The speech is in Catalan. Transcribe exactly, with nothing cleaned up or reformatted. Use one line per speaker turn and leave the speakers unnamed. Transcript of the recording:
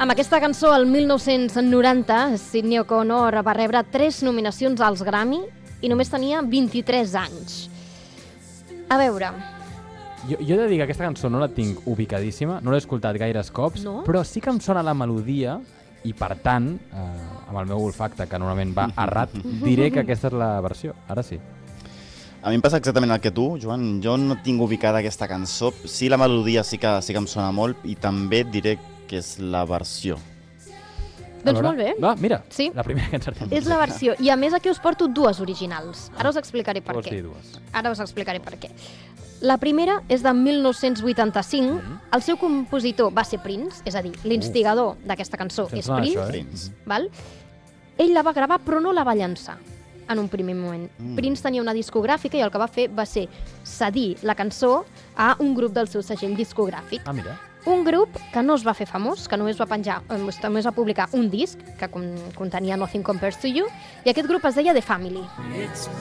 Amb aquesta cançó, el mil nou-cents noranta, Sidney O'Connor va rebre tres nominacions als Grammy i només tenia vint-i-tres anys. A veure...
Jo, jo he de dir que aquesta cançó no la tinc ubicadíssima, no l'he escoltat gaires cops,
no?
Però sí que em sona la melodia i, per tant, eh, amb el meu olfacte, que normalment va errat, diré que aquesta és la versió. Ara sí.
A mi em passa exactament el que tu, Joan. Jo no tinc ubicada aquesta cançó. Sí, la melodia sí que, sí que em sona molt i també diré que és la versió.
Doncs molt bé.
Va, mira,
sí.
La primera que encertem.
És la versió. I a més aquí us porto dues originals. Ara us explicaré per
Vols
què.
dir dues?
Ara us explicaré per què. La primera és de mil nou-cents vuitanta-cinc. Mm-hmm. El seu compositor va ser Prince, és a dir, l'instigador uh. d'aquesta cançó és Prince.
Això, eh?
Prince.
Val? Ell la va gravar però no la va llançar en un primer moment. Mm. Prince tenia una discogràfica i el que va fer va ser cedir la cançó a un grup del seu segell discogràfic.
Ah, mira.
Un grup que no es va fer famós, que només va penjar, només va publicar un disc que contenia Nothing Compares to You, i aquest grup es deia The Family. It's